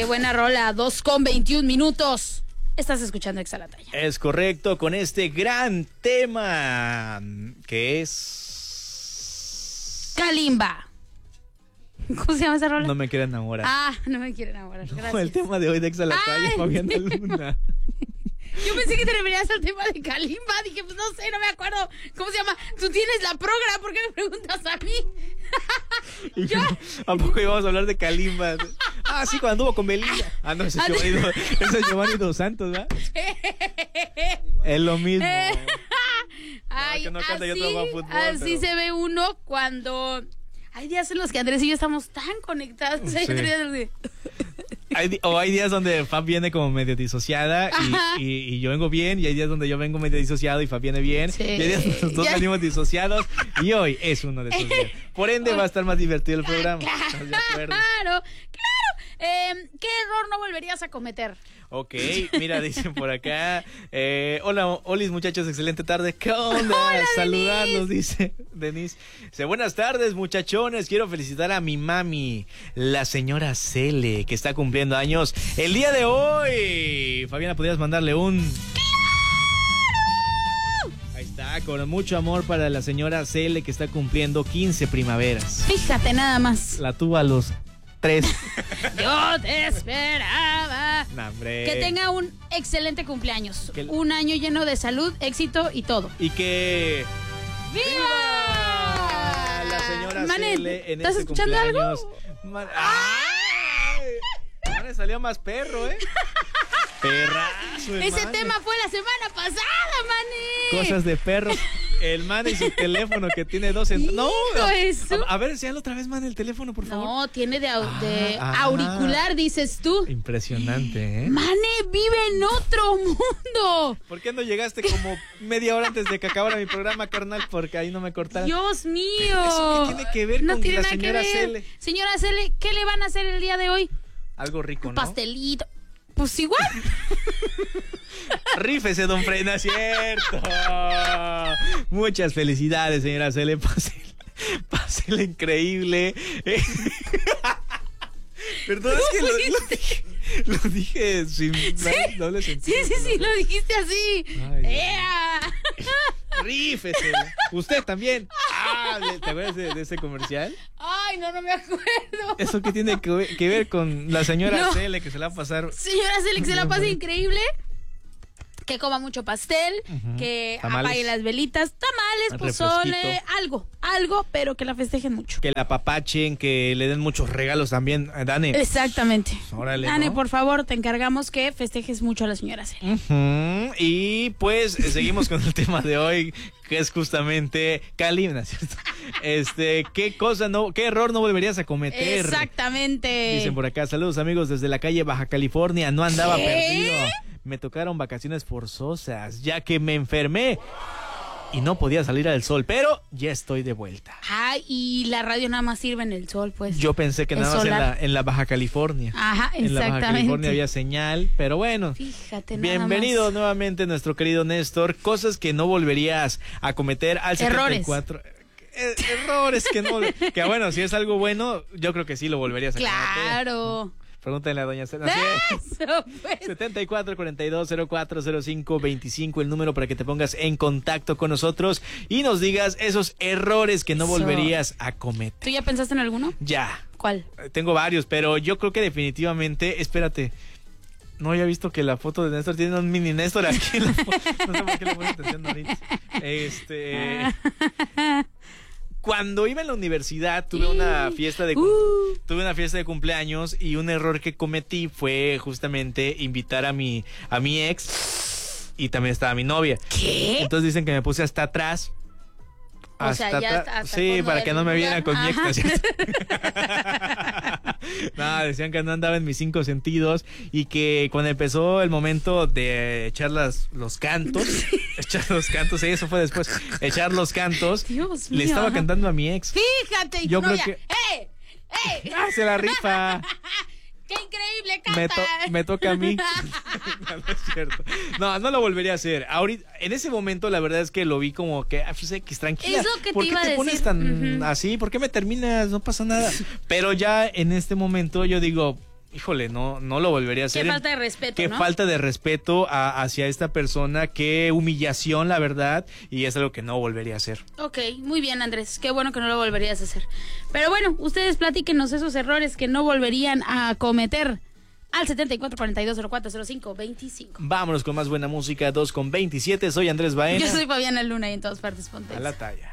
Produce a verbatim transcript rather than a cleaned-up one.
Qué buena rola, dos con veintiún minutos. Estás escuchando Exalataya. Es correcto, con este gran tema que es... Kalimba. ¿Cómo se llama esa rola? No me quiero enamorar. Ah, no me quiero enamorar. Gracias. No, el tema de hoy de Exalataya, Fabiana Luna. Yo pensé que te referías al tema de Kalimba. Dije, pues no sé, no me acuerdo. ¿Cómo se llama? Tú tienes la progra, ¿por qué me preguntas a mí? ¿Yo? ¿A poco íbamos a hablar de Kalimba? Ah, sí, cuando anduvo con Belinda. Ah, no, ese es Giovanni, Do, ese es Giovanni Dos Santos, ¿verdad? Es lo mismo. Ay, no, que no canta, así, yo trabajo fútbol, así pero... se ve uno cuando... Hay días en los que Andrés y yo estamos tan conectados. Sí. Hay días en los que... Hay, o hay días donde Fab viene como medio disociada y, y, y yo vengo bien, y hay días donde yo vengo medio disociado y Fab viene bien, sí. Y hay días donde los dos Ya. venimos disociados y hoy es uno de esos días. Por ende va a estar más divertido el programa. Claro, ¿Estás de acuerdo? claro. Eh, ¿Qué error no volverías a cometer? Ok, mira, dicen por acá, eh, hola, Olis muchachos, excelente tarde, ¿qué onda? Hola, Saludarlos, dice Denise. Dice, buenas tardes muchachones, quiero felicitar a mi mami, la señora Cele, que está cumpliendo años el día de hoy. Fabiana, ¿podrías mandarle un... Ahí está, con mucho amor para la señora Cele, que está cumpliendo quince primaveras. Fíjate nada más. La tuvo a los tres. Yo te esperaba. No, hombre. Que tenga un excelente cumpleaños. Que... Un año lleno de salud, éxito y todo. Y que... ¡Viva! La señora Manet, Cele en ¿estás este escuchando cumpleaños. algo? Man... ¡Ay! Manet salió más perro, ¿eh? Perrazo. Ese Manet. tema fue la semana pasada, Mané. Cosas de perros. El man y su teléfono que tiene dos cent... No, eso. A, a ver, enséñalo otra vez, man, el teléfono, por favor. No, tiene de, au- de Ah, auricular, dices tú. Impresionante, ¿eh? Mane vive en otro mundo. ¿Por qué no llegaste como media hora antes de que acabara mi programa, carnal? Porque ahí no me cortaron. Dios mío. ¿Eso qué tiene que ver no con tiene la nada que señora ver. Cele? Señora Cele, ¿qué le van a hacer el día de hoy? Algo rico, ¿no? Pastelito. Pues igual. Rífese, don Frey, no es cierto. Muchas felicidades, señora Cele. Pásele, pásele increíble. Perdón, es que lo, lo dije, lo dije sin ¿Sí? doble sentido. Sí, sí, sí, lo dijiste así. Ay, ¡Ea! Rífese. Usted también. Ah, ¿te acuerdas de, de ese comercial? Ay, no, no me acuerdo. ¿Eso qué tiene que ver, que ver con la señora No. Cele, que se la va a pasar? Señora Cele, que se la pase increíble. Que coma mucho pastel, Ujú. que Tamales. apague las velitas, tamales, Refresquito. pozole, algo, algo, pero que la festejen mucho. Que la apapachen, que le den muchos regalos también, eh, Dani. Exactamente. Órale, Dani, ¿no? por favor, te encargamos que festejes mucho a la señora Cele. Ujú. Y pues eh, seguimos con el tema de hoy, que es justamente Kalimba, ¿cierto? Este, ¿qué cosa no, qué error no volverías a cometer? Exactamente. Dicen por acá, saludos amigos desde la calle Baja California, no andaba ¿Qué? perdido. Me tocaron vacaciones forzosas, ya que me enfermé y no podía salir al sol, pero ya estoy de vuelta. Ay, y la radio nada más sirve en el sol, pues. Yo pensé que El nada más en solar. la, en la Baja California. Ajá, En la Baja exactamente. California había señal, pero bueno. Fíjate, nada Bienvenido más. nuevamente nuestro querido Néstor. Cosas que no volverías a cometer al Errores. setenta y cuatro. Eh, errores que no. Que bueno, si es algo bueno, yo creo que sí lo volverías a cometer. Claro. Pregúntenle a doña Cena. Eso, pues. setenta y cuatro, cuarenta y dos, cero cuatro cero cinco, veinticinco, el número para que te pongas en contacto con nosotros y nos digas esos errores que no Eso. volverías a cometer. ¿Tú ya pensaste en alguno? Ya. ¿Cuál? Eh, Tengo varios, pero yo creo que definitivamente, espérate. No había visto que la foto de Néstor tiene un mini Néstor aquí en la foto. No sé por qué le pones atención ahorita. Este. Cuando iba en la universidad tuve una fiesta de cum- Uh. tuve una fiesta de cumpleaños y un error que cometí fue justamente invitar a mi a mi ex y también estaba mi novia. ¿Qué? Entonces dicen que me puse hasta atrás. O sea, ya atrás. hasta Sí, fondo para del que no me vieran con mi ex, ¿no es Ajá. cierto? No, decían que no andaba en mis cinco sentidos y que cuando empezó el momento de echar las, los cantos, echar los cantos, sí, eso fue después, echar los cantos, Dios le mío, estaba ajá. cantando a mi ex. Fíjate, y Yo tu creo novia, que- ¡Eh! ¡Eh! ¡Ah, se la rifa! ¡Qué increíble Me, canta! to- me toca a mí. No, no es cierto. No, no lo volvería a hacer. Ahorita, en ese momento, la verdad es que lo vi como que, ah, pues X, tranquila. Es lo que te ¿Por qué iba a te pones decir? tan Ujú. así? ¿Por qué me terminas? No pasa nada. Pero ya en este momento yo digo, híjole, no, no lo volvería a hacer. Qué falta de respeto, Qué ¿no? falta de respeto a, hacia esta persona, qué humillación, la verdad, y es algo que no volvería a hacer. Ok, muy bien, Andrés, qué bueno que no lo volverías a hacer. Pero bueno, ustedes platíquenos esos errores que no volverían a cometer al setenta y cuatro cuarenta y dos cero cuatro cero cinco veinticinco. Vámonos con más buena música, dos con veintisiete, soy Andrés Baena. Yo soy Fabiana Luna y en todas partes ponte a la talla.